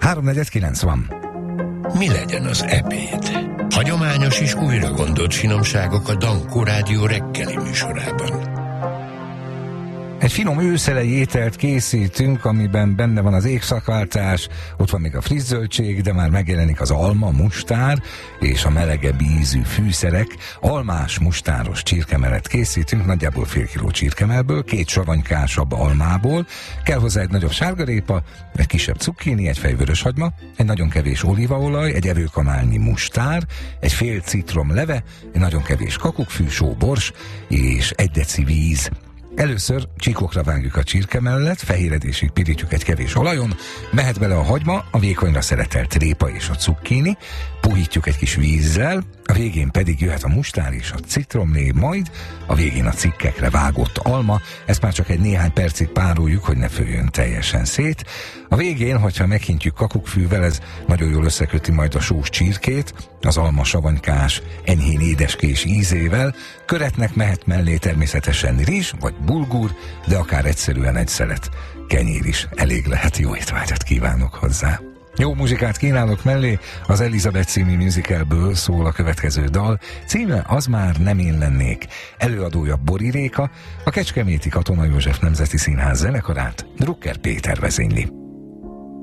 3:49 van. Mi legyen az ebéd? Hagyományos és újra gondolt finomságok a Dankó Rádió reggeli műsorában. Egy finom őszelei ételt készítünk, amiben benne van az égszakváltás, ott van még a friss zöldség, de már megjelenik az alma, mustár és a melegebb ízű fűszerek. Almás, mustáros csirkemelet készítünk, nagyjából fél kiló csirkemelből, 2 savanykásabb almából, kell hozzá egy nagyobb sárgarépa, egy kisebb cukkini, egy fej vöröshagyma, egy nagyon kevés olívaolaj, egy evőkanálnyi mustár, egy fél citrom leve, egy nagyon kevés kakukkfű, sóbors és 1 deci víz. Először csíkokra vágjuk a csirkemellet, fehéredésig pirítjuk egy kevés olajon, mehet bele a hagyma, a vékonyra szeretelt répa és a cukkini, puhítjuk egy kis vízzel, a végén pedig jöhet a mustár és a citromlé, majd a végén a cikkekre vágott alma, ezt már csak egy néhány percig pároljuk, hogy ne főjön teljesen szét. A végén, hogyha meghintjük kakukkfűvel, ez nagyon jól összeköti majd a sós csirkét, az alma savanykás, enyhén édeskés ízével, köretnek mehet mellé természetesen rizs vagy bulgur, de akár egyszerűen egy szelet kenyér is elég lehet. Jó étvágyat kívánok hozzá! Jó muzsikát kínálok mellé, az Elizabeth című musicalből szól a következő dal, címe Az már nem én lennék, előadója Bori Réka, a Kecskeméti Katona József Nemzeti Színház zenekarát Drucker Péter vezényli.